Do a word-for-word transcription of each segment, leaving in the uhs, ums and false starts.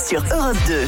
sur Europe deux.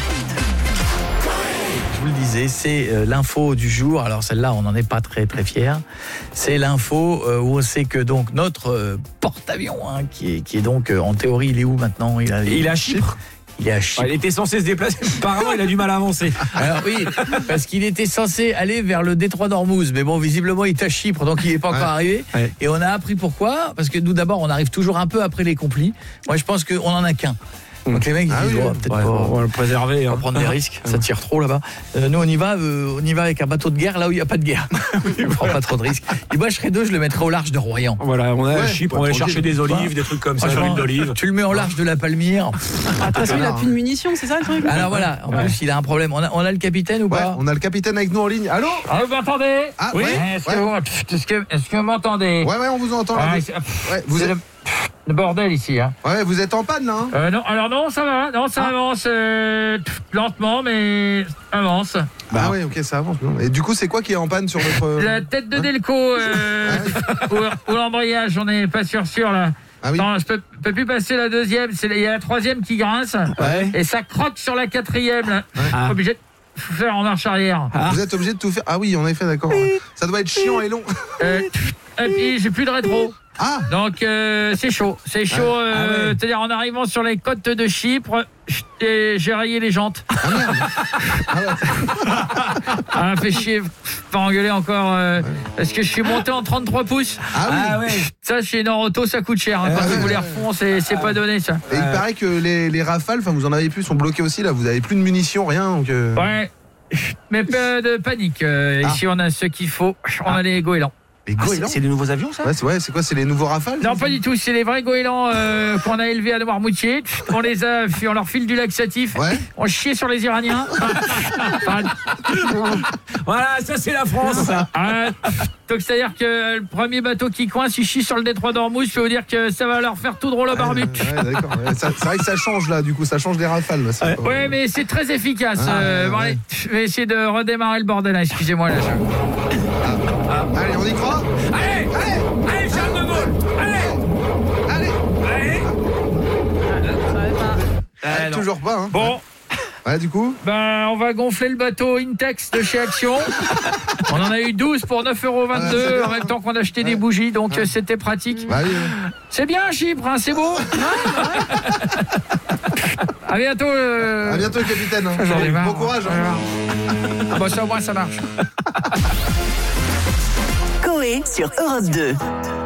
Je vous le disais, c'est euh, l'info du jour. Alors celle-là, on n'en est pas très très fiers. C'est l'info euh, où on sait que donc notre euh, porte-avions, hein, qui est qui est donc euh, en théorie, il est où maintenant ? Il a, il est à Chypre. Il est à Chypre. Ouais, il était censé se déplacer. Apparemment, il a du mal à avancer. Alors oui, parce qu'il était censé aller vers le détroit d'Ormuz, mais bon, visiblement, il est à Chypre, donc il n'est pas encore ouais. arrivé. Ouais. Et on a appris pourquoi, parce que nous d'abord, on arrive toujours un peu après les complis. Moi, je pense qu'on en a qu'un. Donc les mecs ils ah disent oui, oh, peut-être ouais, pas, on va le préserver, on va hein. prendre des risques, ça tire trop là-bas. Euh, nous on y va, euh, on y va avec un bateau de guerre là où il y a pas de guerre. On prend pas trop de risques. Et moi je serais deux, je le mettrais au large de Royan. Voilà, on a ouais, Chypre, on va aller chercher des olives, ouais. des trucs comme ça, de l'huile d'olive. Tu le mets au large de la Palmyre. Ah, de toute façon, il a plus de munitions, c'est ça le truc ? Alors voilà, en ouais. plus il a un problème. On a, on a le capitaine ou pas ? Ouais, on a le capitaine avec nous en ligne. Allô ? Ah, vous m'entendez ? Ah oui. Est-ce que, vous, est-ce que, est-ce que vous m'entendez ? Ouais ouais, on vous entend. Ah, là. c'est, ouais, vous c'est êtes... le, le bordel ici, hein. Ouais, vous êtes en panne là, hein euh, non, alors non, ça va, non, ça ah. avance euh, lentement, mais ça avance. Bah ah ouais, ok, ça avance. Non. Et du coup, c'est quoi qui est en panne sur votre... La tête de hein Delco, euh, ah oui. ou, ou l'embrayage, on n'est pas sûr sûr là. Ah oui. Non, je peux, peux plus passer la deuxième, c'est, il y a la troisième qui grince, ouais. et ça croque sur la quatrième, là. Ouais. Ah. Obligé de faire en marche arrière. Ah. Vous êtes obligé de tout faire. Ah oui, en effet, d'accord. Ouais. Ça doit être chiant et long. Euh, et puis, j'ai plus de rétro. Ah. Donc euh, c'est chaud, c'est chaud. Ah. Euh, ah ouais. C'est-à-dire en arrivant sur les côtes de Chypre, j'ai rayé les jantes. Ah merde. Ah ouais. Ah, fait chier, pas engueuler encore. Euh, ouais. Parce que je suis monté en trente-trois pouces. Ah oui. Ah ouais. Ça chez Noroto ça coûte cher. Hein, quand ah vous les refond, c'est, c'est pas donné ça. Et il paraît que les, les rafales, enfin vous en avez plus, sont bloquées aussi là. Vous avez plus de munitions, rien. Donc euh... Ouais. Mais pas de panique. Euh, ah. Ici on a ce qu'il faut. On a les goélands. Les ah, c'est, c'est les nouveaux avions, ça ? Ouais, c'est, ouais, c'est quoi ? C'est les nouveaux Rafales ? Non, pas du tout. C'est les vrais goélands euh, qu'on a élevés à Noirmoutier. On les a, on leur file du laxatif. Ouais. On chiait sur les Iraniens. Voilà, ça c'est la France. Ça. Euh, donc c'est-à-dire que le premier bateau qui coince, il chie sur le détroit d'Ormuz. Je peux vous dire que ça va leur faire tout drôle au barbecue. Ouais, ouais, d'accord. Ouais, ça, c'est vrai que ça change là, du coup, ça change des Rafales. Là, ouais, ouais, mais c'est très efficace. Ah, euh, ouais, bon, ouais. Allez, je vais essayer de redémarrer le bordel. Là. Excusez-moi là. Je... Ah. Ah. Allez, on y croit ? Allez, allez, allez, Charles de Gaulle, allez, allez, allez. Ah, non. Toujours pas, hein. Bon. Ouais, du coup Ben, on va gonfler le bateau Intex de chez Action. On en a eu douze pour neuf euros vingt-deux, ouais, en même temps qu'on achetait ouais. des bougies, donc ouais. c'était pratique. Bah, oui, ouais. C'est bien, Chypre, hein, c'est beau. À bientôt. Euh... À bientôt, capitaine. Hein. J'en ai marre. Bon courage. Hein. Ah bah ça, au moins, ça marche. Coé sur Europe deux.